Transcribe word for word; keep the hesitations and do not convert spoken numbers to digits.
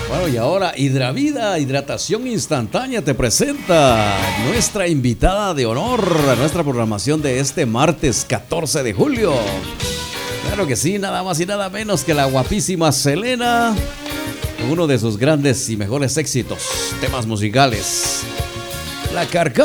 Bueno, y ahora Hidravida, hidratación instantánea, te presenta nuestra invitada de honor a nuestra programación de este martes catorce de julio. Claro que sí, nada más y nada menos que la guapísima Selena, uno de sus grandes y mejores éxitos, temas musicales. La Carcasa.